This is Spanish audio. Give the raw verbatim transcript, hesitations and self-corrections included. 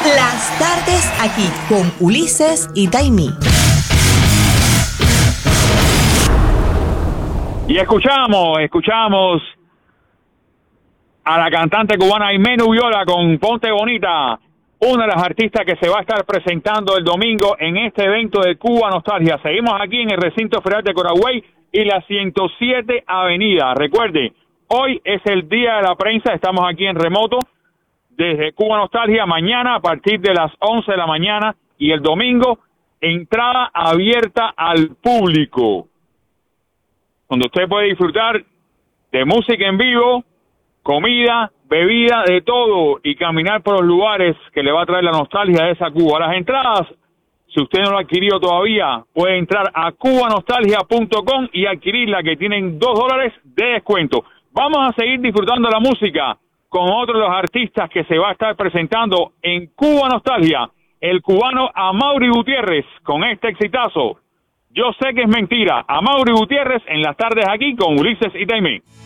Las tardes aquí con Ulises y Taimí. Y escuchamos, escuchamos a la cantante cubana Aimee Nubiola con Ponte Bonita, una de las artistas que se va a estar presentando el domingo en este evento de Cuba Nostalgia. Seguimos aquí en el recinto ferial de Coral y la ciento siete Avenida. Recuerde, hoy es el día de la prensa, estamos aquí en remoto desde Cuba Nostalgia. Mañana a partir de las once de la mañana y el domingo entrada abierta al público, donde usted puede disfrutar de música en vivo, comida, bebida, de todo, y caminar por los lugares que le va a traer la nostalgia de esa Cuba. Las entradas, si usted no lo ha adquirido todavía, puede entrar a cuba nostalgia punto com y adquirirla, que tienen dos dólares de descuento. Vamos a seguir disfrutando la música con otro de los artistas que se va a estar presentando en Cuba Nostalgia, el cubano Amaury Gutiérrez, con este exitazo. Yo sé que es mentira. Amaury Gutiérrez en las tardes aquí con Ulises y Taimí.